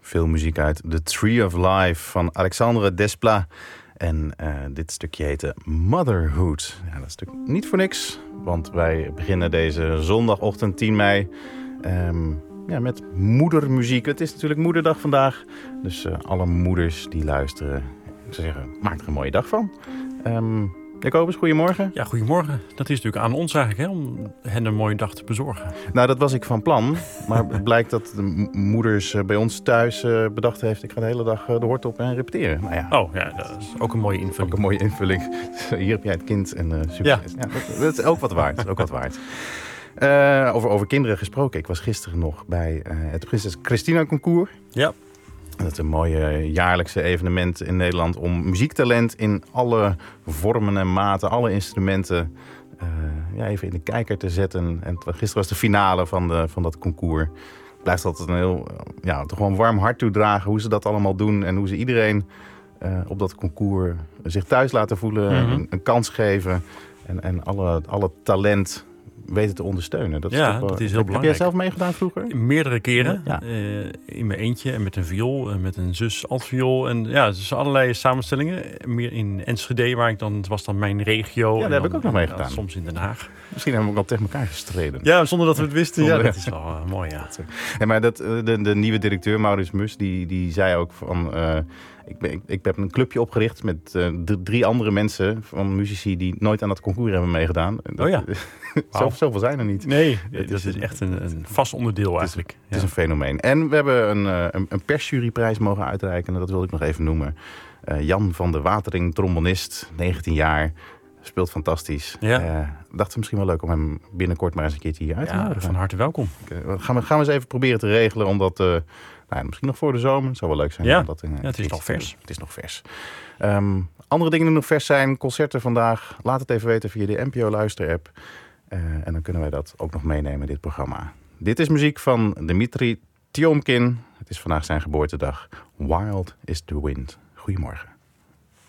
Veel muziek uit The Tree of Life van Alexandre Desplat. En dit stukje heette Motherhood. Ja, dat is natuurlijk niet voor niks, want wij beginnen deze zondagochtend 10 mei met moedermuziek. Het is natuurlijk moederdag vandaag, dus alle moeders die luisteren, ik zou zeggen, maak er een mooie dag van. Jacobus, goedemorgen. Ja, goedemorgen. Dat is natuurlijk aan ons eigenlijk, hè, om hen een mooie dag te bezorgen. Nou, dat was ik van plan. Maar het blijkt dat de moeders bij ons thuis bedacht heeft, ik ga de hele dag de hort op en repeteren. Nou ja. Oh, ja, dat is ook een mooie invulling. Ook een mooie invulling. Hier heb jij het kind en succes. Ja. Dat is ook wat waard. Ook wat waard. Over kinderen gesproken. Ik was gisteren nog bij het Prinses Christina Concours. Ja. Dat is een mooie jaarlijkse evenement in Nederland om muziektalent in alle vormen en maten, alle instrumenten even in de kijker te zetten. En gisteren was de finale van dat concours. Blijft altijd een heel, toch gewoon warm hart toedragen hoe ze dat allemaal doen en hoe ze iedereen op dat concours zich thuis laten voelen, een kans geven en alle talent weten te ondersteunen. Dat is dat is heel belangrijk. Heb jij zelf meegedaan vroeger? Meerdere keren. Ja. In mijn eentje en met een viool en met een zus altviool. En ja, dus allerlei samenstellingen. Meer in Enschede, het was dan mijn regio. Ja, daar heb ik ook nog meegedaan. Soms in Den Haag. Misschien hebben we ook al tegen elkaar gestreden. Ja, zonder dat we het wisten. Ja, dat is wel mooi, ja. Ja, maar de nieuwe directeur, Maurits Mus, die zei ook van... Ik heb een clubje opgericht met 3 andere mensen van muzici die nooit aan dat concours hebben meegedaan. Zoveel zijn er niet. Nee, dat is echt een vast onderdeel eigenlijk. Het is een fenomeen. En we hebben een persjuryprijs mogen uitreiken. En dat wilde ik nog even noemen. Jan van de Watering, trombonist, 19 jaar. Speelt fantastisch. Ja. Dacht het misschien wel leuk om hem binnenkort maar eens een keertje hier uit te nodigen. Van harte welkom. Gaan we eens even proberen te regelen om dat... misschien nog voor de zomer. Het zou wel leuk zijn. Ja, het is nog vers. Het is nog vers. Andere dingen die nog vers zijn. Concerten vandaag. Laat het even weten via de NPO Luister-app. En dan kunnen wij dat ook nog meenemen in dit programma. Dit is muziek van Dmitri Tiomkin. Het is vandaag zijn geboortedag. Wild is the Wind. Goedemorgen.